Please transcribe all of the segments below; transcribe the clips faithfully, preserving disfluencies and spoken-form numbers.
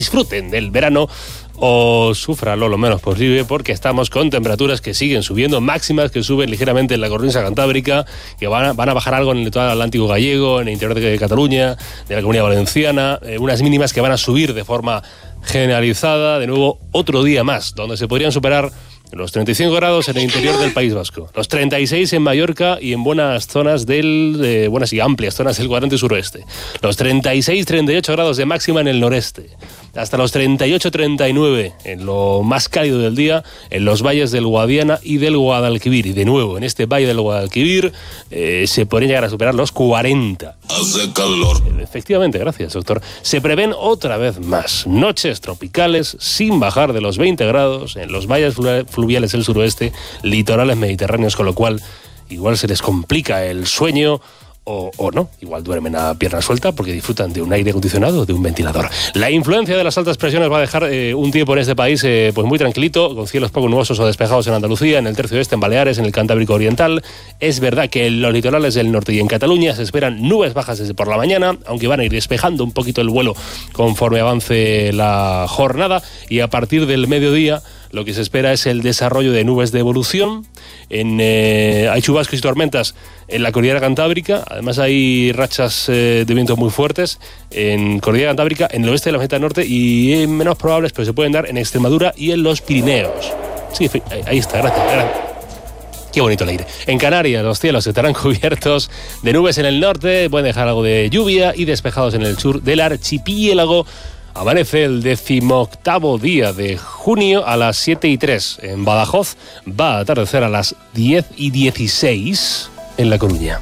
disfruten del verano o sufranlo lo menos posible, porque estamos con temperaturas que siguen subiendo, máximas que suben ligeramente en la cornisa cantábrica, que van a, van a bajar algo en el litoral atlántico gallego, en el interior de Cataluña, de la Comunidad Valenciana, eh, unas mínimas que van a subir de forma generalizada, de nuevo otro día más, donde se podrían superar los treinta y cinco grados en el interior del País Vasco, los treinta y seis en Mallorca y en buenas zonas del, eh, buenas y amplias zonas del cuadrante suroeste, los treinta y seis treinta y ocho grados de máxima en el noreste, hasta los treinta y ocho treinta y nueve en lo más cálido del día en los valles del Guadiana y del Guadalquivir, y de nuevo en este valle del Guadalquivir eh, se podrían llegar a superar los cuarenta. Hace calor. Efectivamente, gracias, doctor. Se prevén otra vez más noches tropicales sin bajar de los veinte grados en los valles fluviales del suroeste, litorales mediterráneos, con lo cual igual se les complica el sueño o, o no, igual duermen a pierna suelta porque disfrutan de un aire acondicionado, de un ventilador. La influencia de las altas presiones va a dejar eh, un tiempo en este país eh, pues muy tranquilito, con cielos poco nubosos o despejados en Andalucía, en el tercio oeste, en Baleares, en el Cantábrico Oriental. Es verdad que en los litorales del norte y en Cataluña se esperan nubes bajas desde por la mañana, aunque van a ir despejando un poquito el vuelo conforme avance la jornada, y a partir del mediodía lo que se espera es el desarrollo de nubes de evolución. En, eh, hay chubascos y tormentas en la cordillera cantábrica. Además hay rachas eh, de viento muy fuertes en cordillera cantábrica, en el oeste de la meseta norte, y eh, menos probables, pero se pueden dar en Extremadura y en los Pirineos. Sí, ahí está, gracias, gracias. Qué bonito el aire. En Canarias los cielos estarán cubiertos de nubes en el norte, pueden dejar algo de lluvia, y despejados en el sur del archipiélago. Amanece el decimoctavo día de junio a las siete y tres en Badajoz. Va a atardecer a las diez y dieciséis en La Coruña.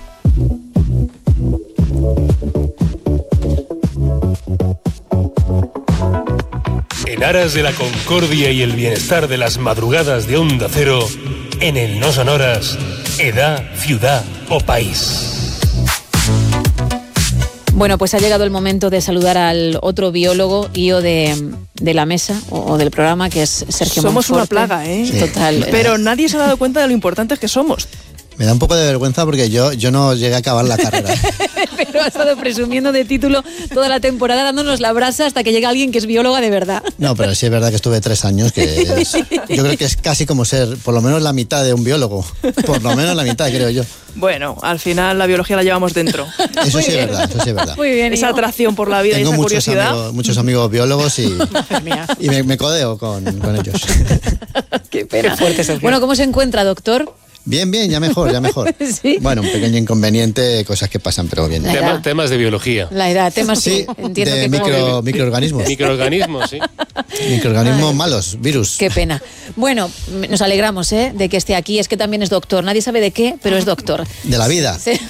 En aras de la concordia y el bienestar de las madrugadas de Onda Cero, en el No Sonoras, edad, ciudad o país. Bueno, pues ha llegado el momento de saludar al otro biólogo I O de, de la mesa o, o del programa, que es Sergio Somos Monforte. Una plaga, ¿eh? Sí. Total. Pero nadie se ha dado cuenta de lo importantes que somos. Me da un poco de vergüenza porque yo, yo no llegué a acabar la carrera. Pero ha estado presumiendo de título toda la temporada, dándonos la brasa hasta que llega alguien que es bióloga de verdad. No, pero sí es verdad que estuve tres años, que es, yo creo que es casi como ser por lo menos la mitad de un biólogo. Por lo menos la mitad, creo yo. Bueno, al final la biología la llevamos dentro. Eso Muy sí bien. es verdad, eso sí es verdad. Muy bien. Esa atracción por la vida. Tengo y esa muchos curiosidad. amigos, muchos amigos biólogos y, y me, me codeo con, con ellos. Qué pena. Qué fuerte, Sergio. Bueno, ¿cómo se encuentra, doctor? Bien, bien, ya mejor, ya mejor. ¿Sí? Bueno, un pequeño inconveniente, cosas que pasan, pero bien. Tema, temas de biología. La edad, temas sí, entiendo de que micro, como... microorganismos. Microorganismos, sí. Microorganismos malos, virus. Qué pena. Bueno, nos alegramos ¿eh? de que esté aquí. Es que también es doctor. Nadie sabe de qué, pero es doctor. De la vida. Sí.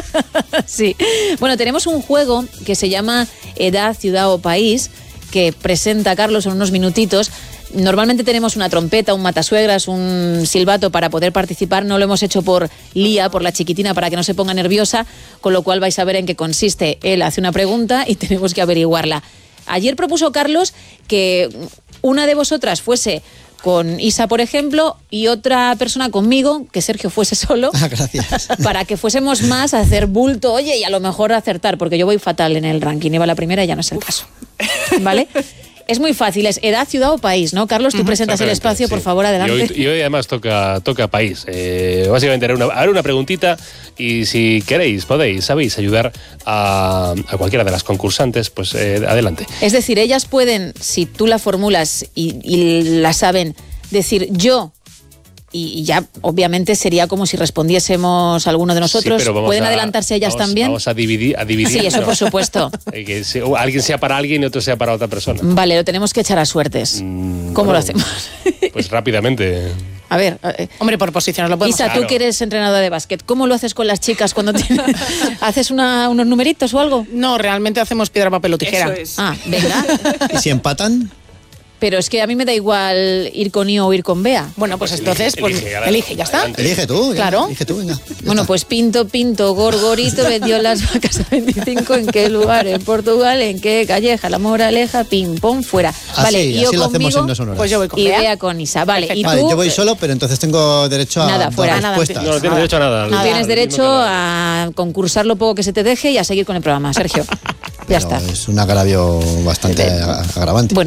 Sí. Bueno, tenemos un juego que se llama Edad, Ciudad o País, que presenta Carlos en unos minutitos. Normalmente tenemos una trompeta, un matasuegras, un silbato para poder participar. No lo hemos hecho por Lía, por la chiquitina, para que no se ponga nerviosa, con lo cual vais a ver en qué consiste. Él hace una pregunta y tenemos que averiguarla. Ayer propuso Carlos que una de vosotras fuese con Isa, por ejemplo, y otra persona conmigo, que Sergio fuese solo. Ah, gracias. Para que fuésemos más a hacer bulto, oye, y a lo mejor acertar, porque yo voy fatal en el ranking. Iba la primera y ya no es el caso. ¿Vale? Es muy fácil, es edad, ciudad o país, ¿no? Carlos, tú presentas el espacio, por sí. favor, adelante. Y hoy, y hoy además toca, toca país. Eh, básicamente haré una, haré una preguntita y si queréis, podéis, sabéis ayudar a, a cualquiera de las concursantes, pues eh, adelante. Es decir, ellas pueden, si tú la formulas y, y la saben, decir yo, y, y ya obviamente sería como si respondiésemos alguno de nosotros. Sí, ¿Pueden a, adelantarse ellas vamos, también? Vamos a dividir. A dividir Sí, eso ¿no? por supuesto. Eh, que se, alguien sea para alguien y otro sea para otra persona. Vale, lo tenemos que echar a suertes. Mm, ¿Cómo bueno, lo hacemos? Pues rápidamente. A ver, eh, hombre, por posiciones lo podemos Isa, claro. tú que eres entrenadora de básquet, ¿cómo lo haces con las chicas cuando tienes, haces una, unos numeritos o algo? No, realmente hacemos piedra, papel o tijera. Eso es. Ah, venga. ¿Y si empatan? Pero es que a mí me da igual ir con I o ir con Bea. Bueno, pues, Pues entonces, elige, pues elige, elige, adelante. ya está. Adelante. Elige tú. Claro. Elige tú, venga. Ya Bueno, está. pues Pinto, Pinto, Gorgorito vendió las vacas a veinticinco. ¿En qué lugar? En Portugal. ¿En qué calleja? La Moraleja, pim, pom, fuera. Así, Vale, así yo lo hacemos conmigo en No Sonoras. Pues yo voy con y Bea. Bea con Isa. Vale, y Vale, tú yo voy solo, pero entonces tengo derecho a Nada, dar fuera. respuestas. No, no tienes derecho a nada. no tienes Al derecho mismo que a concursar lo poco que se te deje y a seguir con el programa, Sergio. Ya Pero está. Es un agravio bastante agravante. Bueno,